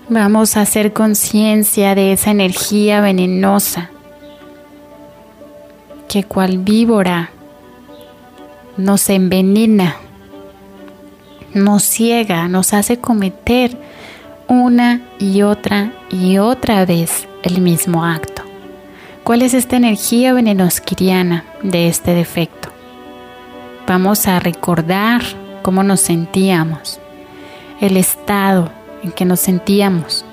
Vamos a hacer conciencia de esa energía venenosa que cual víbora nos envenena, nos ciega, nos hace cometer una y otra vez el mismo acto. ¿Cuál es esta energía venenosquiriana de este defecto? Vamos a recordar cómo nos sentíamos, el estado en que nos sentíamos